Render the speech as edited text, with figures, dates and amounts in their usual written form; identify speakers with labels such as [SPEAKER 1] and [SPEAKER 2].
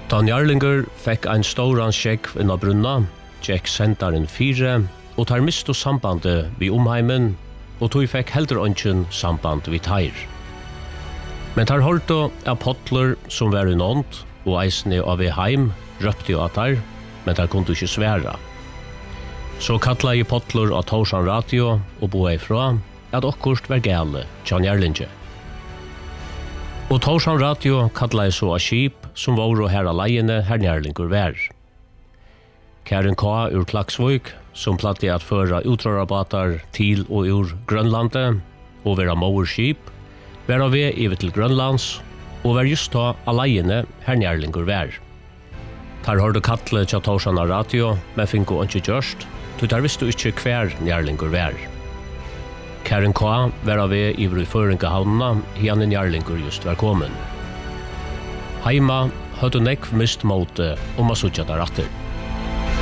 [SPEAKER 1] Ta Njarlingur fikk ein stóran skjegg inn av brunna, gekk sendaren 4, og tar mistu sambandet vi omheimen, og tog fikk heldur ønsken samband vi teir. Men tar holdt av potler som var unånd, og eisne av vi heim, røpte jo at der, men tar kunne ikke sværa. Så kattla I potler av Torsan radio og boa ifra at okkurst var gale tja Njarlinge. Og Torsan radio kattla så av skip som var her av leiene her Njarlingur vær. Karen K. ur Klaksvøk, som platte at føra utrarabatar til og ur Grønlandet, og vera mowerskip, vera ved ivet til Grønlands, og var just da av leiene her Njarlingur vær. Tar hørte kattle tja Torsan radio, men finko ikke gjørst, du tar visst du ikke hver Njarlingur vær. Karen K. var ved iver I Føringahavnena, hian Njarlingur just var kommen. Heima høyde nekv mist måte om å sutja der atter.